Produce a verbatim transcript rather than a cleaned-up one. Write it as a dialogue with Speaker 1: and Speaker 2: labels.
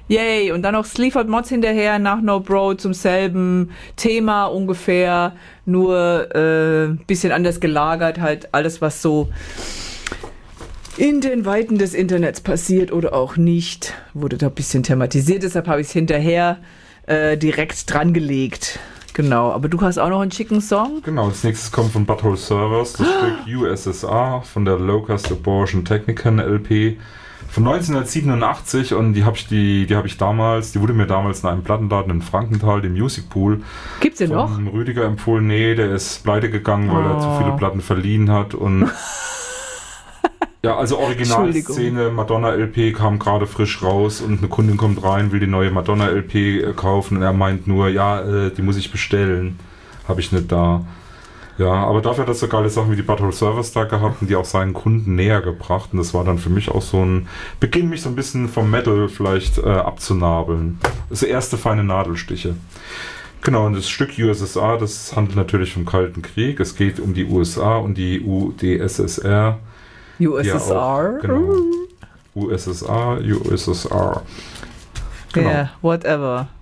Speaker 1: Yay, und dann noch Sleaford Mods hinterher nach No Bro zum selben Thema ungefähr, nur äh, bisschen anders gelagert, halt alles, was so in den Weiten des Internets passiert oder auch nicht, wurde da ein bisschen thematisiert, deshalb habe ich es hinterher äh, direkt dran gelegt. Genau, aber du hast auch noch einen schicken Song?
Speaker 2: Genau, das nächste kommt von Butthole Servers, das Stück U S S R von der Locust Abortion Technican L P von neunzehnhundertsiebenundachtzig, und die habe ich, die, die hab ich damals, die wurde mir damals in einem Plattenladen in Frankenthal, dem Music Pool,
Speaker 1: gibt's den noch?
Speaker 2: von Rüdiger empfohlen. Nee, der ist pleite gegangen, weil
Speaker 1: oh.
Speaker 2: er zu viele Platten verliehen hat. Und ja, also Originalszene, Madonna-L P kam gerade frisch raus und eine Kundin kommt rein, will die neue Madonna-L P kaufen und er meint nur, ja, äh, die muss ich bestellen, habe ich nicht da. Ja, aber dafür hat er so geile Sachen wie die Butthole Servers da gehabt und die auch seinen Kunden näher gebracht, und das war dann für mich auch so ein Beginn, mich so ein bisschen vom Metal vielleicht äh, abzunabeln. Das erste feine Nadelstiche. Genau, und das Stück U S S R, das handelt natürlich vom Kalten Krieg. Es geht um die U S A und die U D S S R.
Speaker 1: U S S R?
Speaker 2: Ja, genau. U S S R, U S S R.
Speaker 1: Genau. Yeah, whatever.